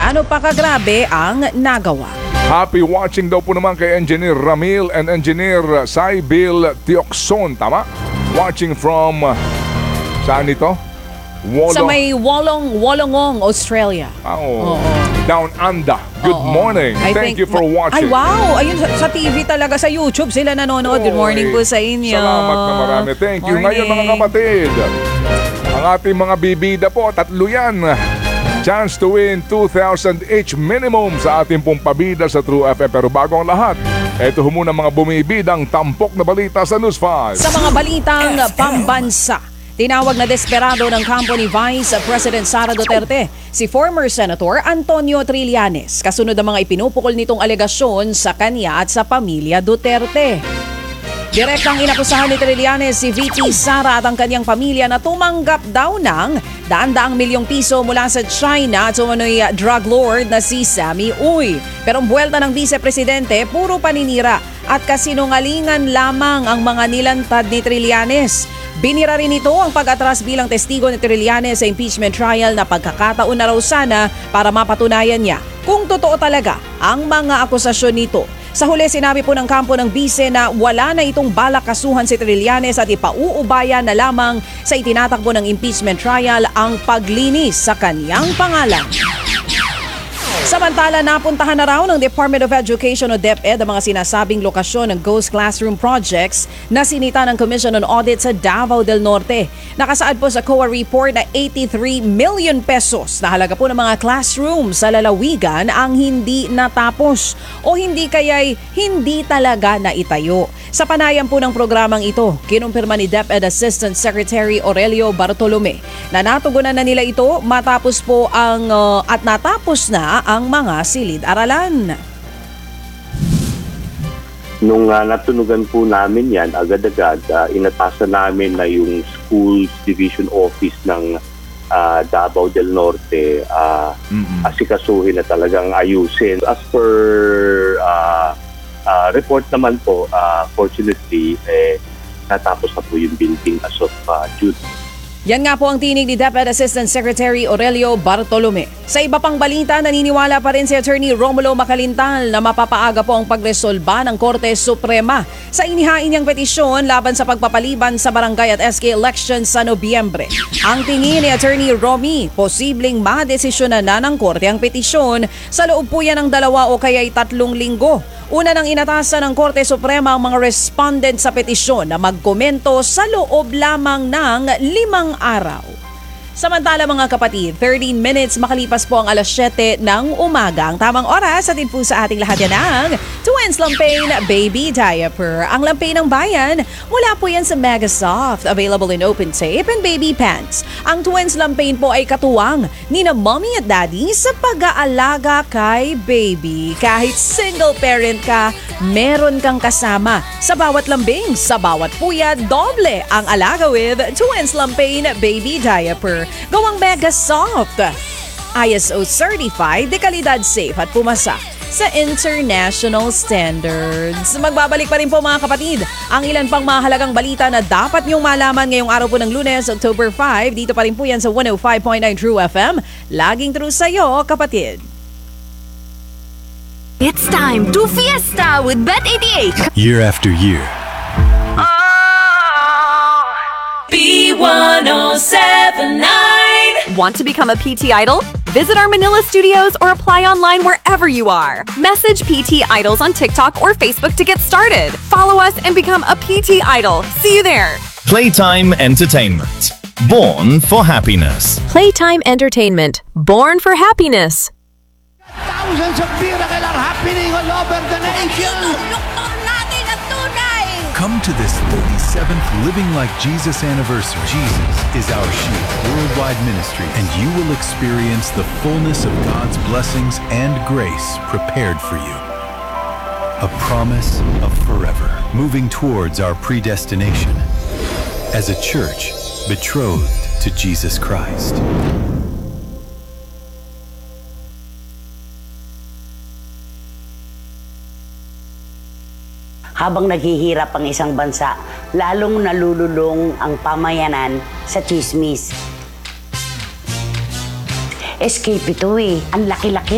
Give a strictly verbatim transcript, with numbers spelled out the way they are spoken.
gaano pa kagrabe ang nagawa. Happy watching daw po naman kay Engineer Ramil and Engineer Saibil Tioxon. Tama? Watching from, uh, saan ito? Wolo. Sa may Wolong, Wolongong, Australia. Oh, Down Under. Good Oo. morning. I Thank think- you for watching. Ay, wow! Ayun, sa, sa T V talaga, sa YouTube sila nanonood. Good morning po sa inyo. Salamat na marami. Thank you. Morning. Ngayon mga kapatid, ang ating mga bibida po, tatlo yan. Chance to win two thousand each minimum sa ating pong pabida sa True F M. Pero bago ang lahat, eto ho muna mga bumibidang tampok na balita sa News five. Sa mga balitang pambansa, tinawag na desperado ng kampo ni Vice President Sara Duterte si former Senator Antonio Trillanes kasunod ang mga ipinupukol nitong alegasyon sa kanya at sa pamilya Duterte. Direktang inakusahan ni Trillanes si V P Sara at ang kanyang pamilya na tumanggap daw ng daan-daang milyong piso mula sa China at umano'y drug lord na si Sammy Uy. Pero ang buwelta ng Vice Presidente, puro paninira at kasinungalingan lamang ang mga nilantad ni Trillanes. Binira rin ito ang pag-atras bilang testigo ni Trillanes sa impeachment trial na pagkakataon na raw sana para mapatunayan niya kung totoo talaga ang mga akusasyon nito. Sa huli, sinabi po ng kampo ng bise na wala na itong balak kasuhan si Trillanes at ipauubaya na lamang sa itinatakbo ng impeachment trial ang paglinis sa kanyang pangalan. Samantala, napuntahan na raw ng Department of Education o DepEd ang mga sinasabing lokasyon ng Ghost Classroom Projects na sinita ng Commission on Audit sa Davao del Norte. Nakasaad po sa C O A report na eighty-three million pesos na halaga po ng mga classroom sa lalawigan ang hindi natapos o hindi kaya'y hindi talaga naitayo. Sa panayam po ng programang ito, kinumpirma ni DepEd Assistant Secretary Aurelio Bartolome na natugunan na nila ito matapos po ang uh, at natapos na ang mga silid-aralan. Nung uh, natunugan po namin yan, agad-agad uh, inatasan namin na yung Schools Division Office ng uh, Davao del Norte uh, mm-hmm. asikasuhin na talagang ayusin. As per uh, uh, report naman po, uh, fortunately, eh, natapos na po yung building as of uh, June. Yan nga po ang tinig ni DepEd Assistant Secretary Aurelio Bartolome. Sa iba pang balita, naniniwala pa rin si Attorney Romulo Macalintal na mapapaaga po ang pagresolba ng Korte Suprema sa inihain niyang petisyon laban sa pagpapaliban sa barangay at S K elections sa Nobyembre. Ang tingin ni Attorney Romy, posibleng madesisyonan na ng Korte ang petisyon sa loob po yan ng dalawa o kaya'y tatlong linggo. Una nang inatasan ng Korte Suprema ang mga respondent sa petisyon na magkomento sa loob lamang ng limang araw. Samantala mga kapatid, thirteen minutes makalipas po ang alas siyete ng umaga. Ang tamang oras atin po sa ating lahat yan ang Twins Lampain Baby Diaper. Ang lampain ng bayan, mula po yan sa Megasoft, available in open tape and baby pants. Ang Twins Lampain po ay katuwang ni na mommy at daddy sa pag-aalaga kay baby. Kahit single parent ka, meron kang kasama. Sa bawat lambing, sa bawat puyad, doble ang alaga with Twins Lampain Baby Diaper. Gawang mega soft. I S O certified, dekalidad safe at pumasa sa international standards. Magbabalik pa rin po mga kapatid ang ilan pang mahalagang balita na dapat niyong malaman ngayong araw po ng Lunes, October five. Dito pa rin po yan sa one oh five point nine True F M. Laging true sa'yo, kapatid. It's time to fiesta with Bet eighty-eight. Year after year. B one oh seven nine. Want to become a P T Idol? Visit our Manila studios or apply online wherever you are. Message P T Idols on TikTok or Facebook to get started. Follow us and become a P T Idol. See you there. Playtime Entertainment. Born for happiness. Playtime Entertainment. Born for happiness. Thousands of miracles are happening all over the nation. Come to this thirty-seventh Living Like Jesus anniversary. Jesus is our Shield worldwide ministry, and you will experience the fullness of God's blessings and grace prepared for you. A promise of forever, moving towards our predestination as a church betrothed to Jesus Christ. Habang naghihirap ang isang bansa, lalong nalululong ang pamayanan sa chismis. Escape ito eh. Ang laki-laki